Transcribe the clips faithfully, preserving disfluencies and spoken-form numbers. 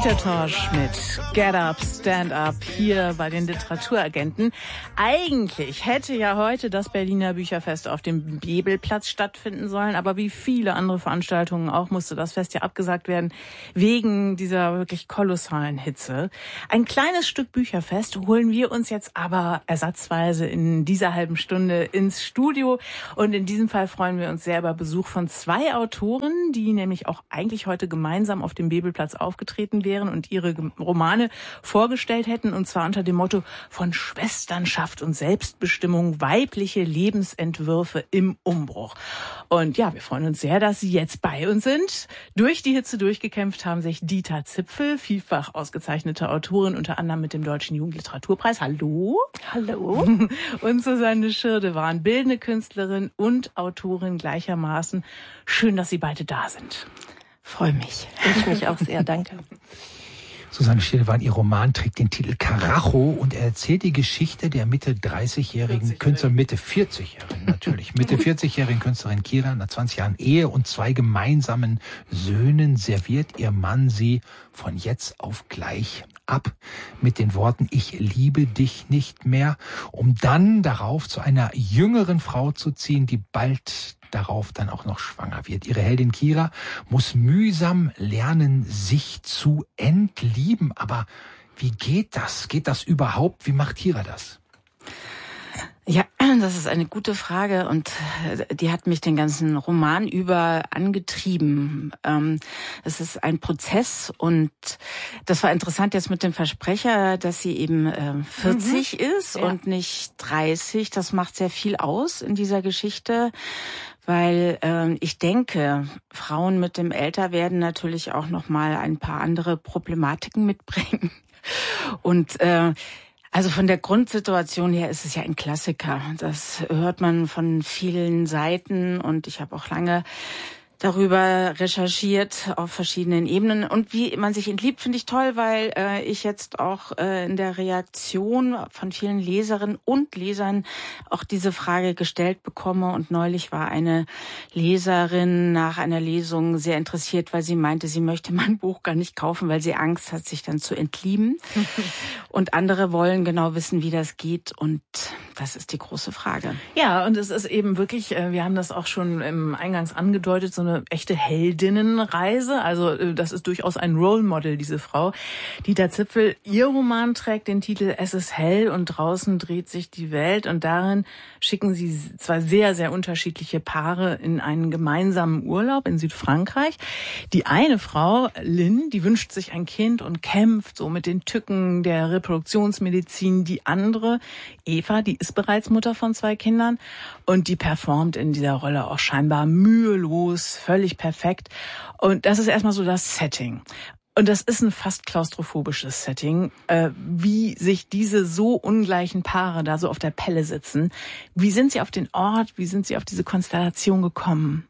Dieter Torsch mit Get Up, Stand Up hier bei den Literaturagenten. Eigentlich hätte ja heute das Berliner Bücherfest auf dem Bebelplatz stattfinden sollen, aber wie viele andere Veranstaltungen auch musste das Fest ja abgesagt werden wegen dieser wirklich kolossalen Hitze. Ein kleines Stück Bücherfest holen wir uns jetzt aber ersatzweise in dieser halben Stunde ins Studio und in diesem Fall freuen wir uns sehr über Besuch von zwei Autoren, die nämlich auch eigentlich heute gemeinsam auf dem Bebelplatz aufgetreten wären und ihre Romane vorgestellt hätten, und zwar unter dem Motto von Schwesternschaft und Selbstbestimmung, weibliche Lebensentwürfe im Umbruch. Und ja, wir freuen uns sehr, dass Sie jetzt bei uns sind. Durch die Hitze durchgekämpft haben sich Dieter Zipfel, vielfach ausgezeichnete Autorin, unter anderem mit dem Deutschen Jugendliteraturpreis. Hallo. Hallo. Und Susanne Schirdewan, bildende Künstlerin und Autorin gleichermaßen. Schön, dass Sie beide da sind. Freue mich. Ich mich auch sehr, danke. Susanne Schirdewan, ihr Roman trägt den Titel Karacho und er erzählt die Geschichte der Mitte dreißigjährigen Künstlerin, Mitte vierzigjährigen natürlich, Mitte vierzigjährigen Künstlerin Kira. Nach zwanzig Jahren Ehe und zwei gemeinsamen Söhnen serviert ihr Mann sie von jetzt auf gleich ab mit den Worten „Ich liebe dich nicht mehr", um dann darauf zu einer jüngeren Frau zu ziehen, die bald darauf dann auch noch schwanger wird. Ihre Heldin Kira muss mühsam lernen, sich zu entlieben. Aber wie geht das? Geht das überhaupt? Wie macht Kira das? Ja, das ist eine gute Frage und die hat mich den ganzen Roman über angetrieben. Es ist ein Prozess und das war interessant jetzt mit dem Versprecher, dass sie eben vierzig mhm. ist ja. und nicht dreißig. Das macht sehr viel aus in dieser Geschichte, weil äh, ich denke, Frauen mit dem Älterwerden natürlich auch noch mal ein paar andere Problematiken mitbringen und äh, also von der Grundsituation her ist es ja ein Klassiker. Das hört man von vielen Seiten und ich habe auch lange darüber recherchiert auf verschiedenen Ebenen. Und wie man sich entliebt, finde ich toll, weil äh, ich jetzt auch äh, in der Reaktion von vielen Leserinnen und Lesern auch diese Frage gestellt bekomme. Und neulich war eine Leserin nach einer Lesung sehr interessiert, weil sie meinte, sie möchte mein Buch gar nicht kaufen, weil sie Angst hat, sich dann zu entlieben. Und andere wollen genau wissen, wie das geht. Und das ist die große Frage. Ja, und es ist eben wirklich, wir haben das auch schon im Eingangs angedeutet, so eine echte Heldinnenreise. Also das ist durchaus ein Role Model, diese Frau. Dieter Zipfel, ihr Roman trägt den Titel Es ist hell und draußen dreht sich die Welt. Und darin schicken sie zwei sehr, sehr unterschiedliche Paare in einen gemeinsamen Urlaub in Südfrankreich. Die eine Frau, Lynn, die wünscht sich ein Kind und kämpft so mit den Tücken der Reproduktionsmedizin. Die andere, Eva, die ist bereits Mutter von zwei Kindern und die performt in dieser Rolle auch scheinbar mühelos, völlig perfekt. Und das ist erstmal so das Setting. Und das ist ein fast klaustrophobisches Setting, äh, wie sich diese so ungleichen Paare da so auf der Pelle sitzen. Wie sind Sie auf den Ort, wie sind Sie auf diese Konstellation gekommen?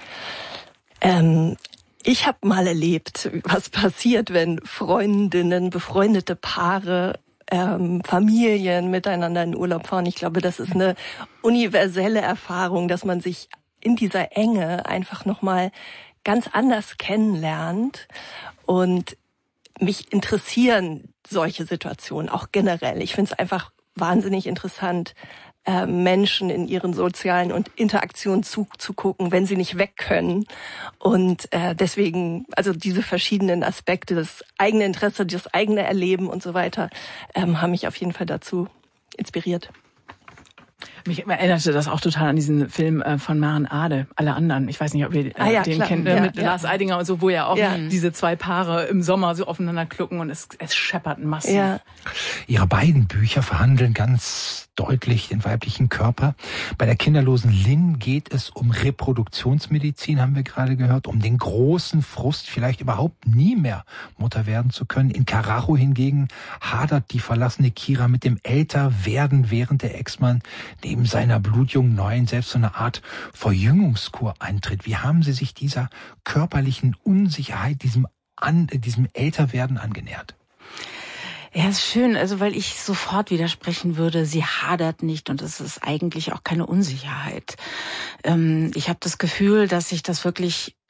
Ähm, ich habe mal erlebt, was passiert, wenn Freundinnen, befreundete Paare, ähm, Familien miteinander in Urlaub fahren. Ich glaube, das ist eine universelle Erfahrung, dass man sich in dieser Enge einfach nochmal ganz anders kennenlernt. Und mich interessieren solche Situationen auch generell. Ich finde es einfach wahnsinnig interessant, äh, Menschen in ihren sozialen und Interaktionen zuzugucken, wenn sie nicht weg können. Und äh, deswegen, also diese verschiedenen Aspekte, das eigene Interesse, das eigene Erleben und so weiter, ähm, haben mich auf jeden Fall dazu inspiriert. Mich erinnerte das auch total an diesen Film von Maren Ade, Alle anderen. Ich weiß nicht, ob ihr äh, ah, ja, den klar. kennt, äh, ja, mit ja. Lars Eidinger und so, wo ja auch ja. diese zwei Paare im Sommer so aufeinander klucken und es, es scheppert massiv. Ja. Ihre beiden Bücher verhandeln ganz deutlich den weiblichen Körper. Bei der kinderlosen Lynn geht es um Reproduktionsmedizin, haben wir gerade gehört, um den großen Frust, vielleicht überhaupt nie mehr Mutter werden zu können. In Karacho hingegen hadert die verlassene Kira mit dem Älterwerden, während der Ex-Mann neben seiner blutjungen Neuen selbst so eine Art Verjüngungskur eintritt. Wie haben Sie sich dieser körperlichen Unsicherheit, diesem, An, diesem Älterwerden angenähert? Ja, ist schön, also weil ich sofort widersprechen würde, sie hadert nicht und es ist eigentlich auch keine Unsicherheit. Ähm, ich habe das Gefühl, dass sich das wirklich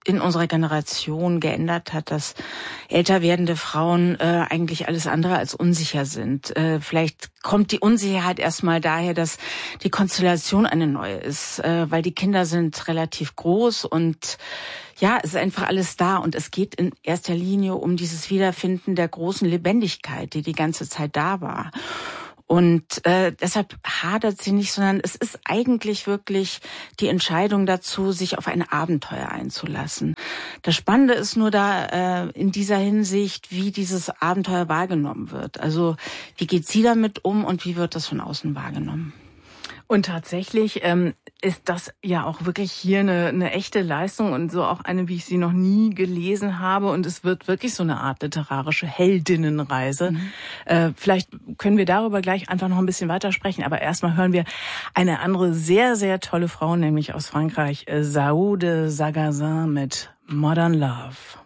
in unserer Generation geändert hat, dass älter werdende Frauen äh, eigentlich alles andere als unsicher sind. Äh, vielleicht kommt die Unsicherheit erstmal daher, dass die Konstellation eine neue ist, äh, weil die Kinder sind relativ groß und ja, es ist einfach alles da und es geht in erster Linie um dieses Wiederfinden der großen Lebendigkeit, die die ganze Zeit da war. Und äh, deshalb hadert sie nicht, sondern es ist eigentlich wirklich die Entscheidung dazu, sich auf ein Abenteuer einzulassen. Das Spannende ist nur da äh, in dieser Hinsicht, wie dieses Abenteuer wahrgenommen wird. Also wie geht sie damit um und wie wird das von außen wahrgenommen? Und tatsächlich ähm, ist das ja auch wirklich hier eine, eine echte Leistung und so auch eine, wie ich sie noch nie gelesen habe. Und es wird wirklich so eine Art literarische Heldinnenreise. Mhm. Äh, vielleicht können wir darüber gleich einfach noch ein bisschen weiter sprechen. Aber erstmal hören wir eine andere sehr, sehr tolle Frau, nämlich aus Frankreich, Sahou de Sargazin mit Modern Love.